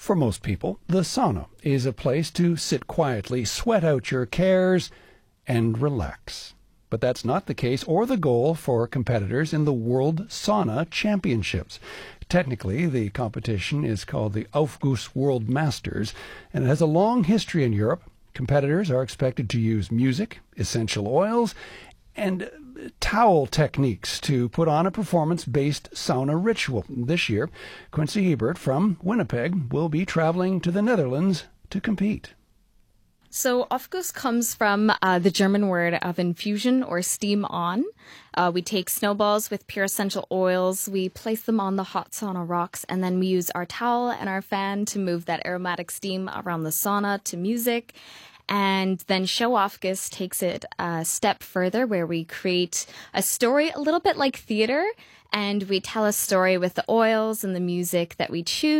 For most people, the sauna is a place to sit quietly, sweat out your cares, and relax. But that's not the case or the goal for competitors in the World Sauna Championships. Technically, the competition is called the Aufguss World Masters, and it has a long history in Europe. Competitors are expected to use music, essential oils, and towel techniques to put on a performance-based sauna ritual. This year, Quincy Hebert from Winnipeg will be traveling to the Netherlands to compete. So Aufguss comes from the German word of infusion or steam on. We take snowballs with pure essential oils, we place them on the hot sauna rocks, and then we use our towel and our fan to move that aromatic steam around the sauna to music. And then Show Aufguss takes it a step further where we create a story a little bit like theater, and we tell a story with the oils and the music that we choose.